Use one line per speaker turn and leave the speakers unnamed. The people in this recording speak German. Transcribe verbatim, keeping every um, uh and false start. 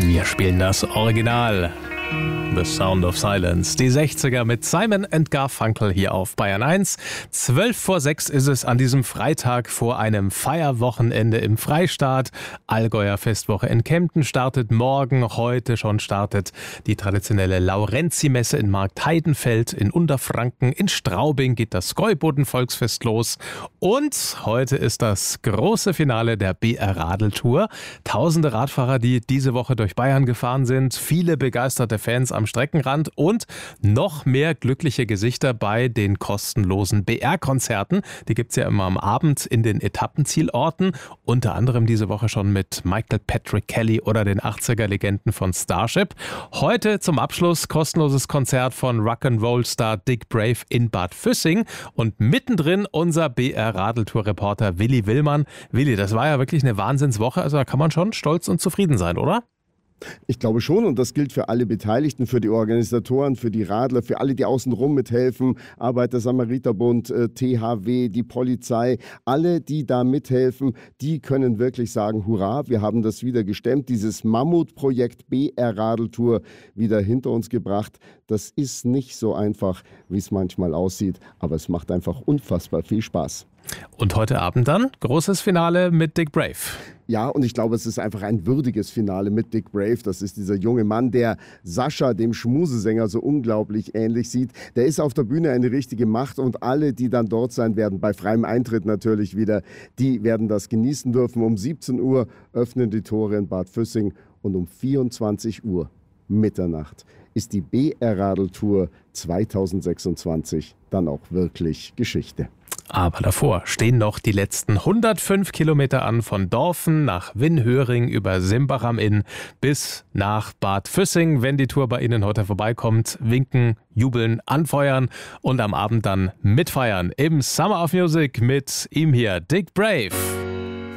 Wir spielen das Original. The Sound of Silence. Die sechziger mit Simon and Garfunkel hier auf Bayern eins. Zwölf vor sechs ist es an diesem Freitag vor einem Feierwochenende im Freistaat. Allgäuer Festwoche in Kempten startet morgen. Heute schon startet die traditionelle Laurenzi-Messe in Marktheidenfeld. In Unterfranken, in Straubing geht das Gäuboden-Volksfest los. Und heute ist das große Finale der B R-Radeltour. Tausende Radfahrer, die diese Woche durch Bayern gefahren sind. Viele begeisterte Fans am Streckenrand und noch mehr glückliche Gesichter bei den kostenlosen B R-Konzerten. Die gibt es ja immer am Abend in den Etappenzielorten. Unter anderem diese Woche schon mit Michael Patrick Kelly oder den achtziger-Legenden von Starship. Heute zum Abschluss kostenloses Konzert von Rock'n'Roll-Star Dick Brave in Bad Füssing. Und mittendrin unser B R-Radeltour-Reporter Willi Willmann. Willi, das war ja wirklich eine Wahnsinnswoche. Also da kann man schon stolz und zufrieden sein, oder?
Ich glaube schon, und das gilt für alle Beteiligten, für die Organisatoren, für die Radler, für alle, die außenrum mithelfen, Arbeiter-Samariter-Bund, äh, T H W, die Polizei, alle, die da mithelfen, die können wirklich sagen, hurra, wir haben das wieder gestemmt, dieses Mammutprojekt B R-Radeltour wieder hinter uns gebracht. Das ist nicht so einfach, wie es manchmal aussieht, aber es macht einfach unfassbar viel Spaß.
Und heute Abend dann großes Finale mit Dick Brave.
Ja, und ich glaube, es ist einfach ein würdiges Finale mit Dick Brave. Das ist dieser junge Mann, der Sascha, dem Schmusesänger, so unglaublich ähnlich sieht. Der ist auf der Bühne eine richtige Macht und alle, die dann dort sein werden, bei freiem Eintritt natürlich wieder, die werden das genießen dürfen. Um siebzehn Uhr öffnen die Tore in Bad Füssing und um vierundzwanzig Uhr Mitternacht ist die B R-Radeltour zweitausendsechsundzwanzig dann auch wirklich Geschichte.
Aber davor stehen noch die letzten hundertfünf Kilometer an, von Dorfen nach Winnhöring über Simbach am Inn bis nach Bad Füssing. Wenn die Tour bei Ihnen heute vorbeikommt, winken, jubeln, anfeuern und am Abend dann mitfeiern im Summer of Music mit ihm hier, Dick Brave.